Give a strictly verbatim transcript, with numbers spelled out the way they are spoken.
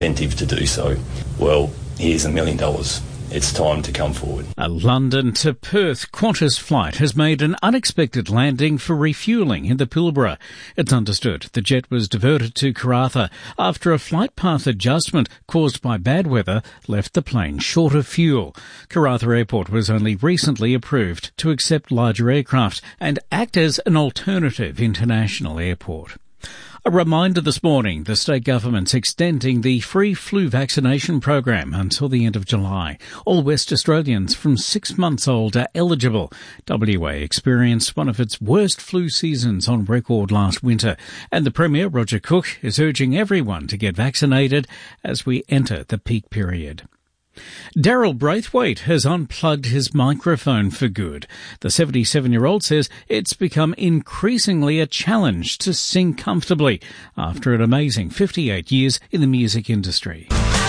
incentive to do so. Well, here's a million dollars. It's time to come forward. A London to Perth Qantas flight has made an unexpected landing for refuelling in the Pilbara. It's understood the jet was diverted to Karratha after a flight path adjustment caused by bad weather left the plane short of fuel. Karratha Airport was only recently approved to accept larger aircraft and act as an alternative international airport. A reminder this morning, the state government's extending the free flu vaccination program until the end of July. All West Australians from six months old are eligible. W A experienced one of its worst flu seasons on record last winter, and the Premier, Roger Cook, is urging everyone to get vaccinated as we enter the peak period. Daryl Braithwaite has unplugged his microphone for good. The seventy-seven-year-old says it's become increasingly a challenge to sing comfortably after an amazing fifty-eight years in the music industry.